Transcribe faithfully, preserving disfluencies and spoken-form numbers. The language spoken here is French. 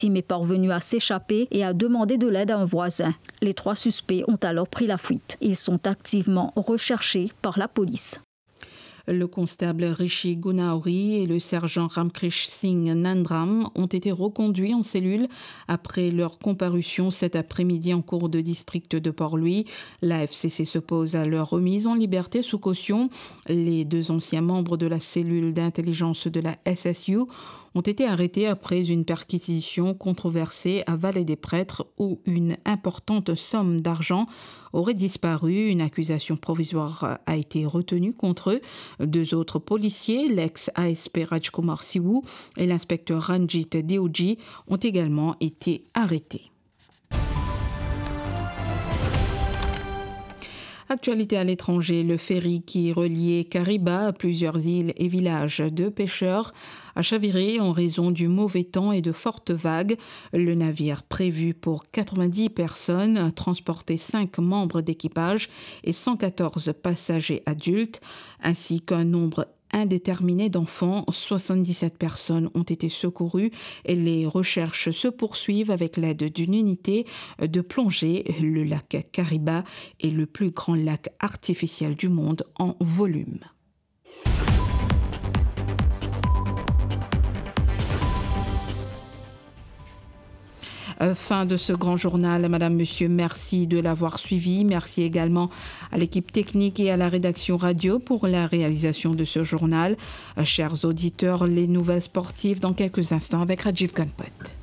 victime est parvenue à s'échapper et a demandé de l'aide à un voisin. Les trois suspects ont alors pris la fuite. Ils sont activement recherchés par la police. Le constable Rishi Gunauri et le sergent Ramkrish Singh Nandram ont été reconduits en cellule après leur comparution cet après-midi en cour de district de Port-Louis. La F C C s'oppose à leur remise en liberté sous caution. Les deux anciens membres de la cellule d'intelligence de la S S U ont été arrêtés après une perquisition controversée à Vallée-des-Prêtres où une importante somme d'argent aurait disparu. Une accusation provisoire a été retenue contre eux. Deux autres policiers, l'ex-A S P Rajkumar Siwu et l'inspecteur Ranjit Deoji, ont également été arrêtés. Actualité à l'étranger, le ferry qui reliait Kariba à plusieurs îles et villages de pêcheurs a chaviré en raison du mauvais temps et de fortes vagues. Le navire prévu pour quatre-vingt-dix personnes transportait cinq membres d'équipage et cent quatorze passagers adultes, ainsi qu'un nombre indéterminé d'enfants. soixante-dix-sept personnes ont été secourues et les recherches se poursuivent avec l'aide d'une unité de plongée. Le lac Kariba est le plus grand lac artificiel du monde en volume. Fin de ce grand journal. Madame, Monsieur, merci de l'avoir suivi. Merci également à l'équipe technique et à la rédaction radio pour la réalisation de ce journal. Chers auditeurs, les nouvelles sportives dans quelques instants avec Rajiv Ganpat.